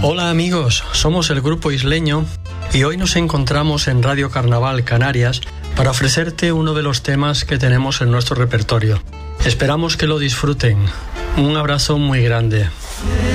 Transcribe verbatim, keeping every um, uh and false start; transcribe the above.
Hola amigos, somos el Grupo Isleño y hoy nos encontramos en Radio Carnaval Canarias para ofrecerte uno de los temas que tenemos en nuestro repertorio. Esperamos que lo disfruten. Un abrazo muy grande.